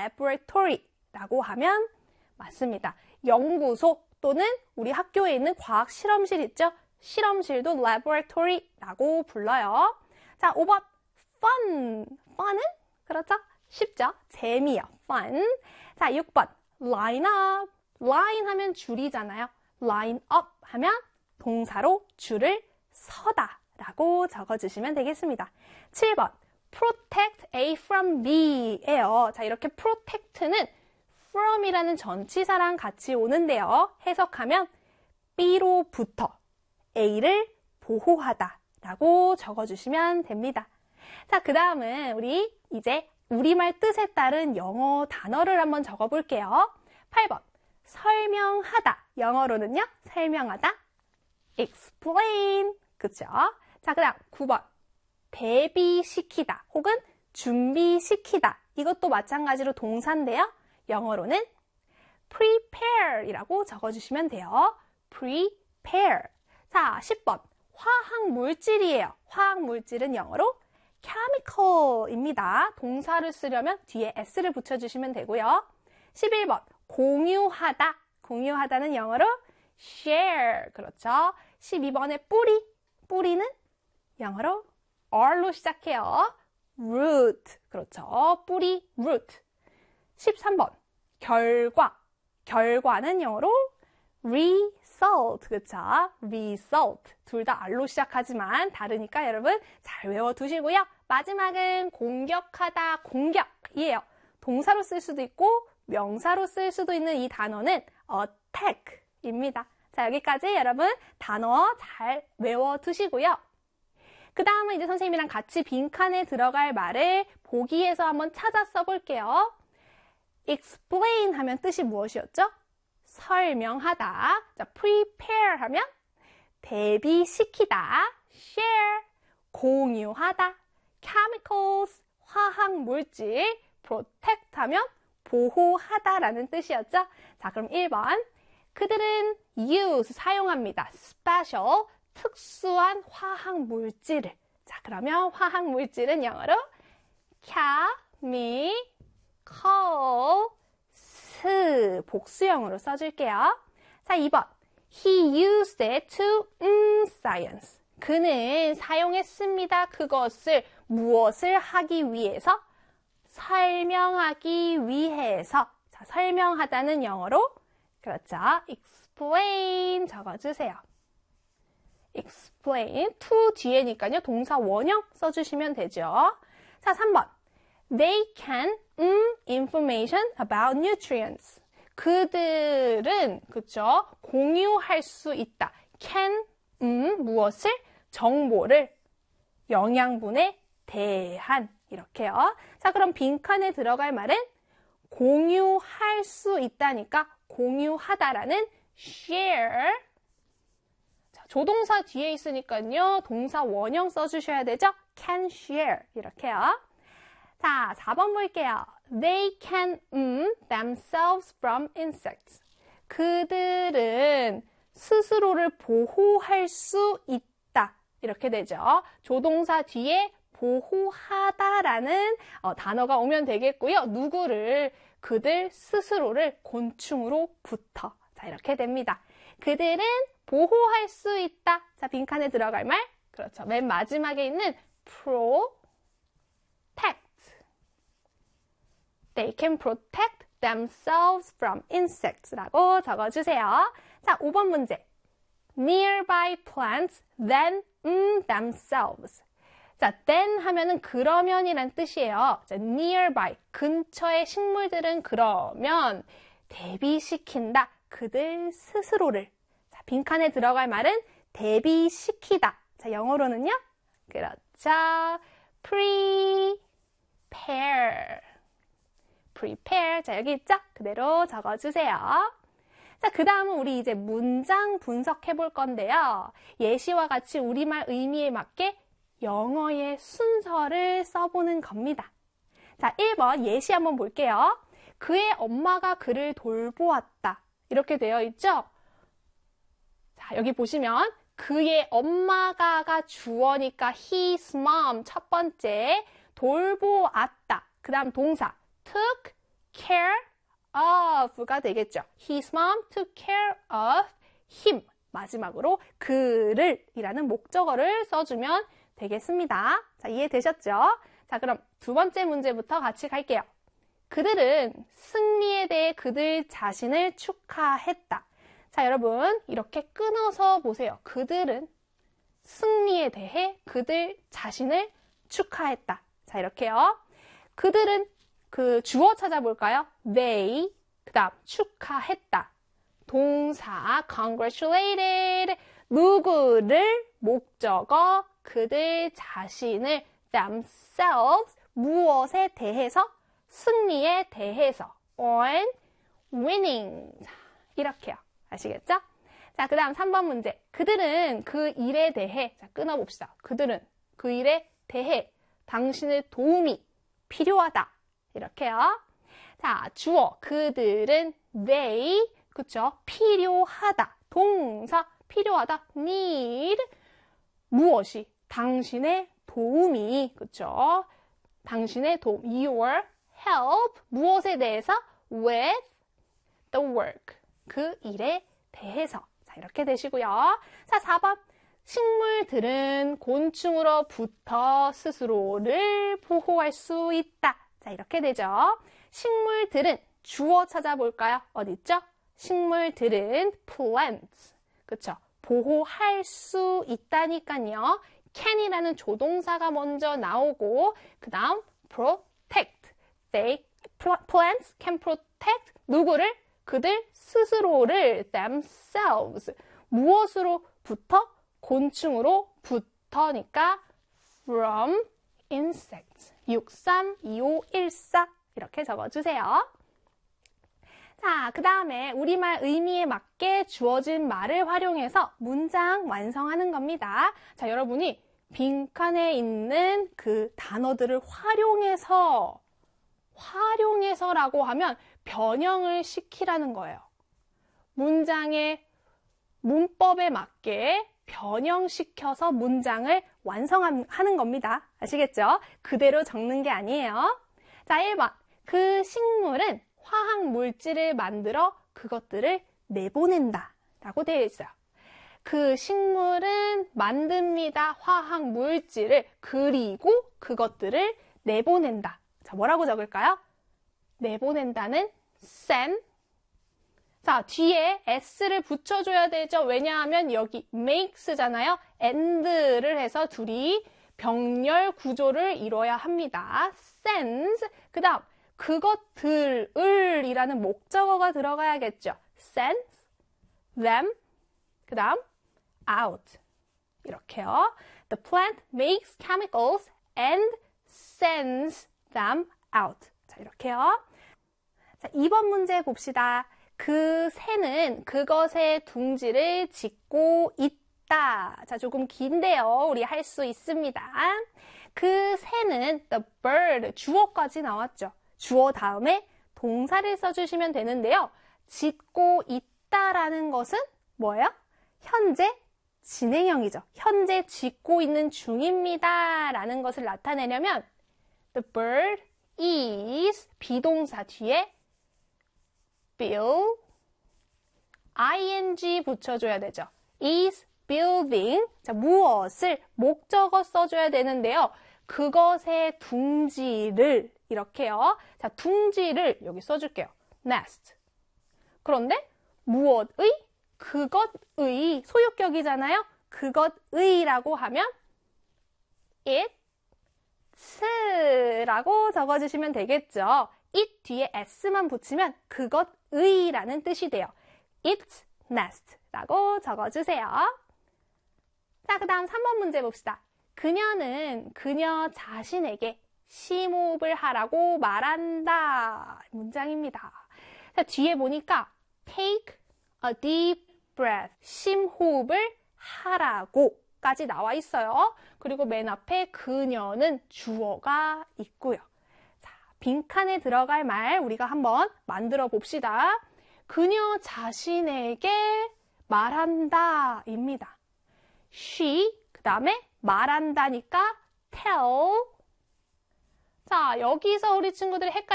laboratory라고 하면 맞습니다. 연구소 또는 우리 학교에 있는 과학 실험실 있죠? 실험실도 laboratory라고 불러요. 자, 5번 fun. fun은 그렇죠? 쉽죠? 재미요. fun. 자, 6번 line up. line 하면 줄이잖아요. line up 하면 동사로 줄을 서다 라고 적어주시면 되겠습니다. 7번 protect A from B 예요. 자, 이렇게 protect는 from이라는 전치사랑 같이 오는데요. 해석하면 B로부터 A를 보호하다 라고 적어주시면 됩니다. 자, 그 다음은 우리 이제 우리말 뜻에 따른 영어 단어를 한번 적어볼게요. 8번 설명하다. 영어로는요. 설명하다. explain. 그쵸? 자, 그 다음 9번 대비시키다 혹은 준비시키다. 이것도 마찬가지로 동사인데요. 영어로는 prepare 이라고 적어주시면 돼요. prepare. 자, 10번 화학물질이에요. 화학물질은 영어로 chemical입니다. 동사를 쓰려면 뒤에 s를 붙여주시면 되고요. 11번 공유하다. 공유하다는 영어로 share. 그렇죠. 12번에 뿌리. 뿌리는 영어로 r로 시작해요. root. 그렇죠. 뿌리 root. 13번 결과. 결과는 영어로 result. 그렇죠. result. 둘 다 r로 시작하지만 다르니까 여러분 잘 외워두시고요. 마지막은 공격하다. 공격이에요. 동사로 쓸 수도 있고 명사로 쓸 수도 있는 이 단어는 attack입니다. 자, 여기까지 여러분 단어 잘 외워두시고요. 그 다음은 이제 선생님이랑 같이 빈칸에 들어갈 말을 보기에서 한번 찾아 써볼게요. explain 하면 뜻이 무엇이었죠? 설명하다. 자, prepare 하면 대비시키다. share, 공유하다. chemicals, 화학물질. protect 하면 보호하다라는 뜻이었죠? 자, 그럼 1번. 그들은 use, 사용합니다. special, 특수한 화학물질을. 자, 그러면 화학물질은 영어로 chemicals, 복수형으로 써줄게요. 자, 2번. He used it to science. 그는 사용했습니다. 그것을 무엇을 하기 위해서? 설명하기 위해서. 자, 설명하다는 영어로 그렇죠. explain 적어주세요. explain, to 뒤에니까요. 동사 원형 써주시면 되죠. 자, 3번. They can information about nutrients. 그들은 그쵸? 공유할 수 있다. can 무엇을? 정보를 영양분에 대한 이렇게요. 자, 그럼 빈칸에 들어갈 말은 공유할 수 있다니까 공유하다라는 share. 자, 조동사 뒤에 있으니까요. 동사 원형 써주셔야 되죠. can share 이렇게요. 자, 4번 볼게요. They can themselves from insects. 그들은 스스로를 보호할 수 있다. 이렇게 되죠. 조동사 뒤에 보호하다라는 단어가 오면 되겠고요. 누구를? 그들 스스로를 곤충으로부터. 자, 이렇게 됩니다. 그들은 보호할 수 있다. 자, 빈칸에 들어갈 말. 그렇죠. 맨 마지막에 있는 protect. They can protect themselves from insects라고 적어주세요. 자, 5번 문제. Nearby plants then themselves. 자, then 하면은 그러면이란 뜻이에요. 자, nearby, 근처의 식물들은 그러면 대비시킨다. 그들 스스로를. 자, 빈칸에 들어갈 말은 대비시키다. 자, 영어로는요? 그렇죠. prepare. prepare. 자, 여기 있죠? 그대로 적어주세요. 자, 그 다음은 우리 이제 문장 분석해 볼 건데요. 예시와 같이 우리말 의미에 맞게 영어의 순서를 써보는 겁니다. 자, 1번 예시 한번 볼게요. 그의 엄마가 그를 돌보았다. 이렇게 되어 있죠? 자, 여기 보시면 그의 엄마가가 주어니까 his mom 첫 번째, 돌보았다. 그 다음 동사 took care of가 되겠죠. His mom took care of him. 마지막으로 그를 이라는 목적어를 써주면 되겠습니다. 자, 이해되셨죠? 자, 그럼 두 번째 문제부터 같이 갈게요. 그들은 승리에 대해 그들 자신을 축하했다. 자, 여러분 이렇게 끊어서 보세요. 그들은 승리에 대해 그들 자신을 축하했다. 자, 이렇게요. 그들은 그 주어 찾아볼까요? They, 그 다음 축하했다. 동사 congratulated, 누구를 목적어 그들 자신을 themselves, 무엇에 대해서? 승리에 대해서 on winning. 자, 이렇게요. 아시겠죠? 자, 그 다음 3번 문제. 그들은 그 일에 대해, 자, 끊어봅시다. 그들은 그 일에 대해 당신의 도움이 필요하다. 이렇게요. 자, 주어. 그들은 they, 그쵸? 필요하다. 동사 필요하다. need. 무엇이? 당신의 도움이, 그쵸? 당신의 도움. your help. 무엇에 대해서? with the work. 그 일에 대해서. 자, 이렇게 되시고요. 자, 4번. 식물들은 곤충으로부터 스스로를 보호할 수 있다. 자, 이렇게 되죠. 식물들은 주어 찾아볼까요? 어디 있죠? 식물들은 plants. 그쵸? 보호할 수 있다니까요. can이라는 조동사가 먼저 나오고 그 다음 protect. Plants can protect 누구를? 그들 스스로를 themselves. 무엇으로부터? 곤충으로부터니까 from insects. 632514 이렇게 적어주세요. 자, 그 다음에 우리말 의미에 맞게 주어진 말을 활용해서 문장 완성하는 겁니다. 자, 여러분이 빈칸에 있는 그 단어들을 활용해서라고 하면 변형을 시키라는 거예요. 문장의 문법에 맞게 변형시켜서 문장을 완성하는 겁니다. 아시겠죠? 그대로 적는 게 아니에요. 자, 1번. 그 식물은 화학 물질을 만들어 그것들을 내보낸다 라고 되어 있어요. 그 식물은 만듭니다. 화학 물질을. 그리고 그것들을 내보낸다. 자, 뭐라고 적을까요? 내보낸다는 send. 자, 뒤에 s를 붙여줘야 되죠. 왜냐하면 여기 makes잖아요. and를 해서 둘이 병렬 구조를 이뤄야 합니다. sends. 그 다음 그것들을 이라는 목적어가 들어가야겠죠. sends them. 그 다음 out. 이렇게요. The plant makes chemicals and sends them out. 자, 이렇게요. 자, 2번 문제 봅시다. 그 새는 그것의 둥지를 짓고 있다. 자, 조금 긴데요. 우리 할 수 있습니다. 그 새는 the bird, 주어까지 나왔죠. 주어 다음에 동사를 써주시면 되는데요. 짓고 있다라는 것은 뭐예요? 현재 진행형이죠. 현재 짓고 있는 중입니다. 라는 것을 나타내려면 the bird is 비동사 뒤에 build ing 붙여줘야 되죠. is building. 자, 무엇을 목적어 써줘야 되는데요. 그것의 둥지를 이렇게요. 자, 둥지를 여기 써줄게요. nest. 그런데 무엇의? 그것의 소유격이잖아요. 그것의라고 하면 it's라고 적어주시면 되겠죠. it 뒤에 s만 붙이면 그것의라는 뜻이 돼요. It's nest라고 적어주세요. 자, 그 다음 3번 문제 봅시다. 그녀는 그녀 자신에게 심호흡을 하라고 말한다. 문장입니다. 자, 뒤에 보니까 take a deep breath. 심호흡을 하라고 까지 나와 있어요. 그리고 맨 앞에 그녀는 주어가 있고요. 자, 빈칸에 들어갈 말 우리가 한번 만들어 봅시다. 그녀 자신에게 말한다 입니다. she, 그 다음에 말한다니까 tell. 자, 여기서 우리 친구들이 헷갈리는